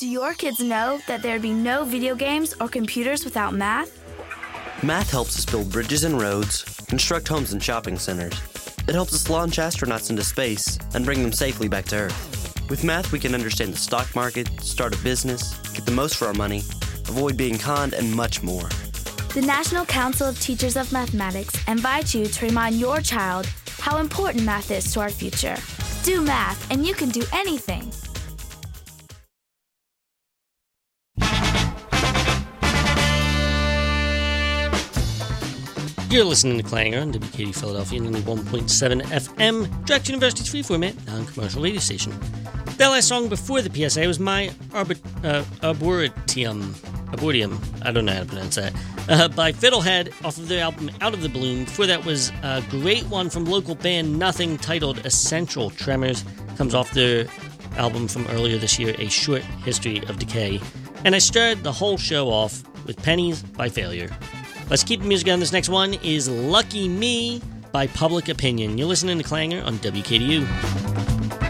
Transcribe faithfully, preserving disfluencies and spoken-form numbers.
Do your kids know that there'd be no video games or computers without math? Math helps us build bridges and roads, construct homes and shopping centers. It helps us launch astronauts into space and bring them safely back to Earth. With math, we can understand the stock market, start a business, get the most for our money, avoid being conned, and much more. The National Council of Teachers of Mathematics invites you to remind your child how important math is to our future. Do math, and you can do anything. You're listening to Clanger on W K D Philadelphia, ninety-one point seven F M, Drexel University's free-format, non-commercial radio station. That last song before the P S A was My Arbit- uh, Arboretum, Arboretum, I don't know how to pronounce that, uh, by Fiddlehead off of their album Out of the Bloom. Before that was a great one from local band Nothing titled Essential Tremors. Comes off their album from earlier this year, A Short History of Decay. And I started the whole show off with Pennies by Failure. Let's keep the music on. This next one is Lucky Me by Public Opinion. You're listening to Clanger on W K D U.